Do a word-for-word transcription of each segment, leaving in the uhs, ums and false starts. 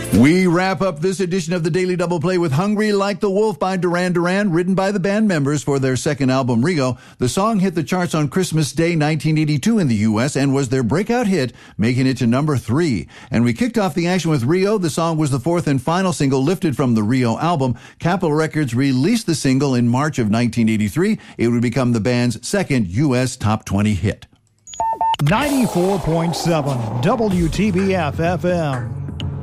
We wrap up this edition of the Daily Double Play with Hungry Like the Wolf by Duran Duran, written by the band members for their second album, Rio. The song hit the charts on Christmas Day nineteen eighty-two in the U S and was their breakout hit, making it to number three. And we kicked off the action with Rio. The song was the fourth and final single lifted from the Rio album. Capitol Records released the single in March of nineteen eighty-three. It would become the band's second U S top twenty hit. ninety-four point seven W T B F F M.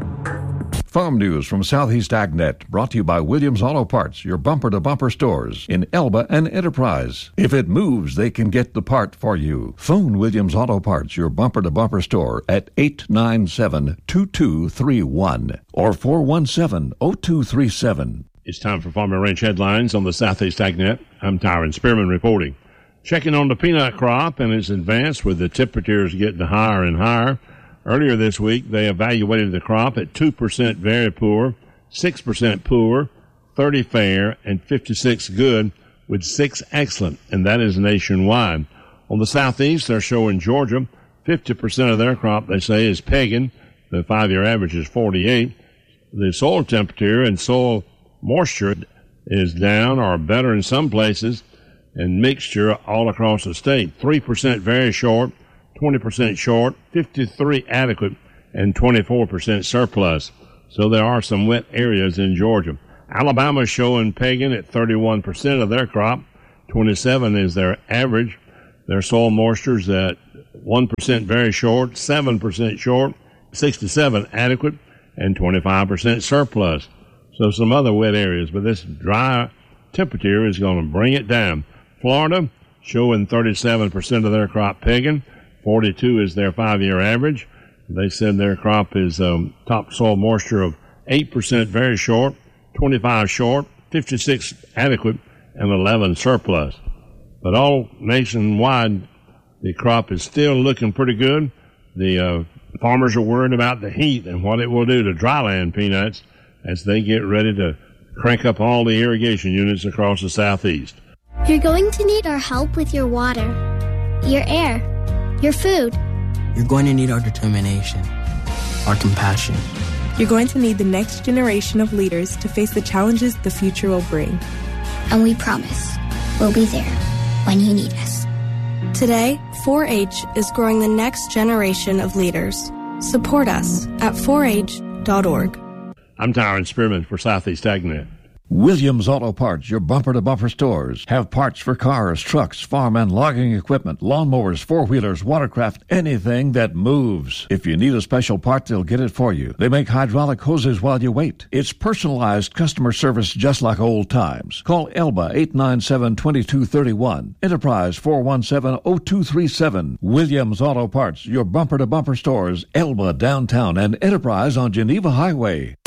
Farm news from Southeast AgNet, brought to you by Williams Auto Parts, your bumper-to-bumper stores in Elba and Enterprise. If it moves, they can get the part for you. Phone Williams Auto Parts, your bumper-to-bumper store, at eight nine seven, two two three one or four one seven, oh two three seven. It's time for Farm and Ranch headlines on the Southeast AgNet. I'm Tyron Spearman reporting. Checking on the peanut crop and its advance with the temperatures getting higher and higher. Earlier this week, they evaluated the crop at two percent very poor, six percent poor, thirty fair, and fifty-six good, with six excellent, and that is nationwide. On the southeast, they're showing Georgia, fifty percent of their crop, they say, is pegging. The five-year average is forty-eight. The soil temperature and soil moisture is down or better in some places, and mixture all across the state. three percent very short, twenty percent short, fifty-three adequate, and twenty-four percent surplus. So there are some wet areas in Georgia. Alabama's showing pegging at thirty-one percent of their crop. twenty-seven is their average. Their soil moisture's at one percent very short, seven percent short, sixty-seven adequate, and twenty-five percent surplus. So some other wet areas, but this dry temperature is going to bring it down. Florida showing thirty-seven percent of their crop pegging. forty-two is their five-year average. They said their crop is um, topsoil moisture of eight percent very short, twenty-five short, fifty-six adequate, and eleven surplus. But all nationwide, the crop is still looking pretty good. The uh, farmers are worried about the heat and what it will do to dryland peanuts as they get ready to crank up all the irrigation units across the southeast. You're going to need our help with your water, your air, your food. You're going to need our determination, our compassion. You're going to need the next generation of leaders to face the challenges the future will bring. And we promise we'll be there when you need us. Today, four H is growing the next generation of leaders. Support us at four H dot org. I'm Tyron Spearman for Southeast AgNet. Williams Auto Parts, your bumper-to-bumper stores, have parts for cars, trucks, farm and logging equipment, lawnmowers, four-wheelers, watercraft, anything that moves. If you need a special part, they'll get it for you. They make hydraulic hoses while you wait. It's personalized customer service just like old times. Call Elba eight nine seven, two two three one, Enterprise four one seven, oh two three seven. Williams Auto Parts, your bumper-to-bumper stores, Elba downtown and Enterprise on Geneva Highway.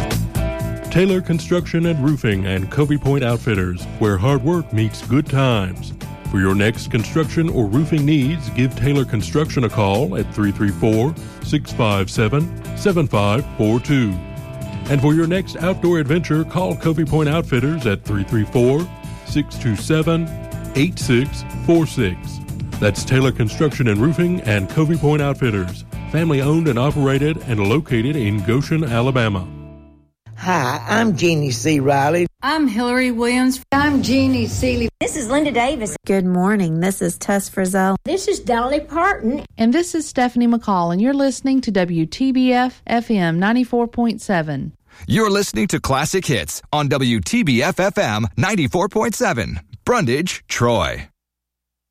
Taylor Construction and Roofing and Covey Point Outfitters, where hard work meets good times. For your next construction or roofing needs, give Taylor Construction a call at three three four, six five seven, seven five four two. And for your next outdoor adventure, call Covey Point Outfitters at three three four, six two seven, eight six four six. That's Taylor Construction and Roofing and Covey Point Outfitters, family owned and operated and located in Goshen, Alabama. Hi, I'm Jeannie C. Riley. I'm Hillary Williams. I'm Jeannie Seeley. This is Linda Davis. Good morning. This is Tess Frizzell. This is Dolly Parton. And this is Stephanie McCall, and you're listening to W T B F F M ninety-four point seven. You're listening to Classic Hits on W T B F F M ninety-four point seven. Brundage, Troy.